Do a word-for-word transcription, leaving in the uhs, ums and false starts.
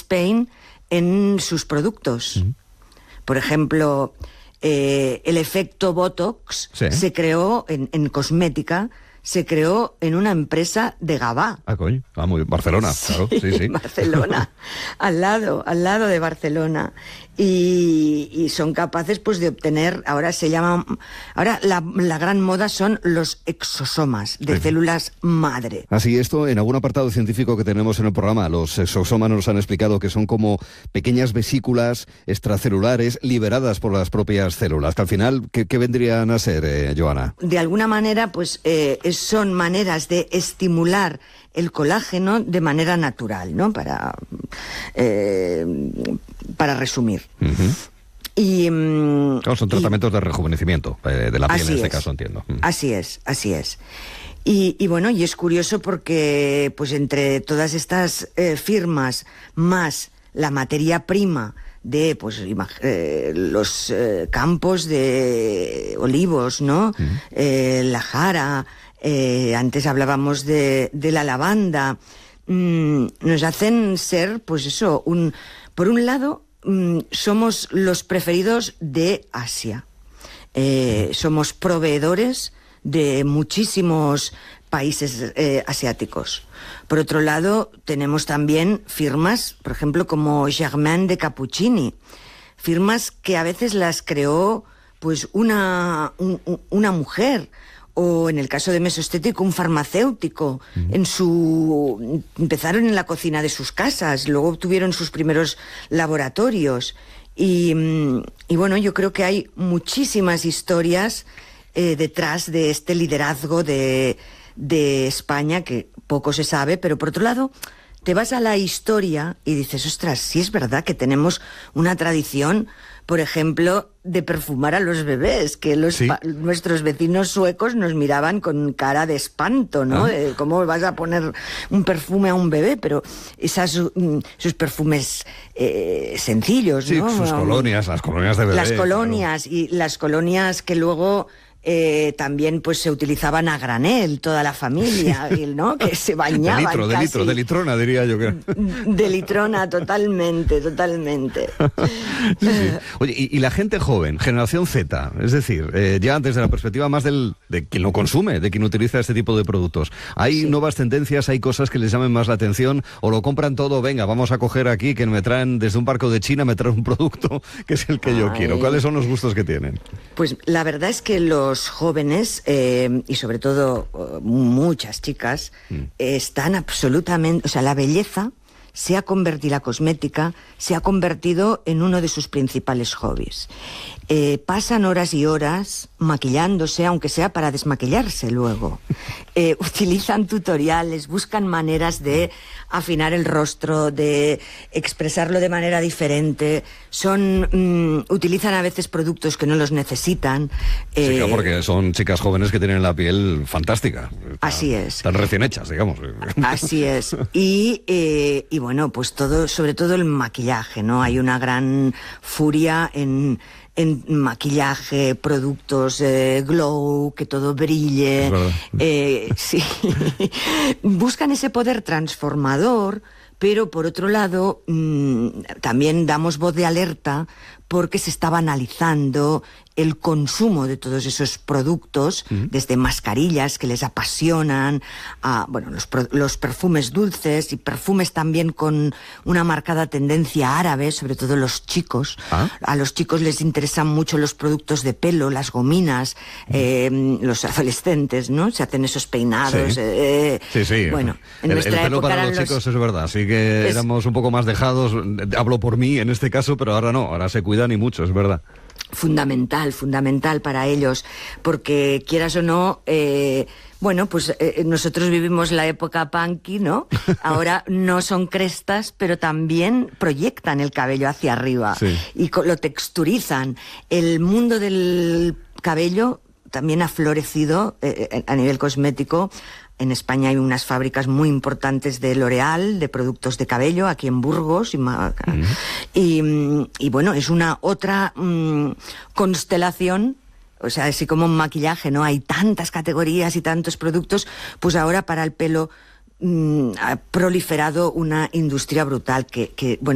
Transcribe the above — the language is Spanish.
Spain en sus productos. Uh-huh. Por ejemplo, eh, el efecto Botox sí. se creó en, en cosmética, se creó en una empresa de Gavà. Ah, coño. Ah, muy bien. Barcelona, sí, claro. Sí, sí. Barcelona, al lado, al lado de Barcelona. Y, y son capaces, pues, de obtener, ahora se llaman, ahora la, la gran moda son los exosomas de sí. células madre. Así, esto en algún apartado científico que tenemos en el programa, los exosomas nos han explicado que son como pequeñas vesículas extracelulares liberadas por las propias células, que al final, ¿qué, qué vendrían a ser, eh, Joana? De alguna manera, pues, eh, son maneras de estimular el colágeno de manera natural, ¿no? Para, eh, para resumir. Uh-huh. Y, um, claro, son tratamientos y, de rejuvenecimiento eh, de la piel en este es, caso, entiendo. Uh-huh. Así es, así es. Y, y bueno, y es curioso porque pues entre todas estas eh, firmas más la materia prima de pues eh, los eh, campos de olivos, ¿no? Uh-huh. Eh, la jara, eh, antes hablábamos de, de la lavanda, mm, nos hacen ser, pues eso, un por un lado, mm, somos los preferidos de Asia. Eh, somos proveedores de muchísimos países eh, asiáticos. Por otro lado, tenemos también firmas, por ejemplo, como Germain de Cappuccini, firmas que a veces las creó pues una, un, una mujer, o en el caso de Mesoestético, un farmacéutico. Uh-huh. En su empezaron en la cocina de sus casas, luego tuvieron sus primeros laboratorios. Y, y bueno, yo creo que hay muchísimas historias eh, detrás de este liderazgo de, de España, que poco se sabe, pero por otro lado, te vas a la historia y dices, ostras, sí es verdad que tenemos una tradición, por ejemplo, de perfumar a los bebés, que los ¿sí? pa- nuestros vecinos suecos nos miraban con cara de espanto, ¿no? Ah. De cómo vas a poner un perfume a un bebé, pero esas mm, sus perfumes eh, sencillos, sí, ¿no? Sus colonias, las colonias de bebé. Las colonias, claro. Y las colonias que luego Eh, también pues se utilizaban a granel, toda la familia, ¿no? Que se bañaban. De litro, de casi. litro, de litrona, diría yo. Que... De litrona, totalmente, totalmente. Sí, sí. Oye, y, y la gente joven, generación Z, es decir, eh, ya desde la perspectiva más del, de quien lo consume, de quien utiliza este tipo de productos, ¿hay sí. nuevas tendencias, hay cosas que les llamen más la atención, o lo compran todo, venga, vamos a coger aquí, que me traen desde un barco de China, me traen un producto que es el que Ay. yo quiero? ¿Cuáles son los gustos que tienen? Pues la verdad es que los Los jóvenes, eh, y sobre todo uh, muchas chicas, mm. eh, están absolutamente... O sea, la belleza se ha convertido, la cosmética, se ha convertido en uno de sus principales hobbies. Eh, pasan horas y horas maquillándose, aunque sea para desmaquillarse luego. Eh, utilizan tutoriales, buscan maneras de afinar el rostro, de expresarlo de manera diferente. Son mmm, utilizan a veces productos que no los necesitan. Eh, sí, claro, porque son chicas jóvenes que tienen la piel fantástica. Así es. Están recién hechas, digamos. Así es. Y, eh, y bueno, pues todo, sobre todo el maquillaje, ¿no? Hay una gran furia en... en maquillaje, productos eh, glow, que todo brille. Eh, sí. Buscan ese poder transformador, pero por otro lado mmm, también damos voz de alerta porque se está banalizando el consumo de todos esos productos, uh-huh. desde mascarillas que les apasionan, a bueno, los, los perfumes dulces y perfumes también con una marcada tendencia árabe, sobre todo los chicos. ¿Ah? A los chicos les interesan mucho los productos de pelo, las gominas, uh-huh. eh, los adolescentes, ¿no? Se hacen esos peinados. Sí, eh, sí, sí. Bueno, en el, nuestra el pelo época para los chicos es verdad, así que es... éramos un poco más dejados, hablo por mí en este caso, pero ahora no, ahora se cuidan y mucho, es verdad. Fundamental, fundamental para ellos, porque quieras o no, eh, bueno, pues eh, nosotros vivimos la época punky, ¿no? Ahora no son crestas, pero también proyectan el cabello hacia arriba sí. y lo texturizan. El mundo del cabello también ha florecido eh, a nivel cosmético. En España hay unas fábricas muy importantes de L'Oréal, de productos de cabello, aquí en Burgos. Y, uh-huh. y, y bueno, es una otra um, constelación, o sea, así como en maquillaje, ¿no? Hay tantas categorías y tantos productos, pues ahora para el pelo um, ha proliferado una industria brutal que, que bueno,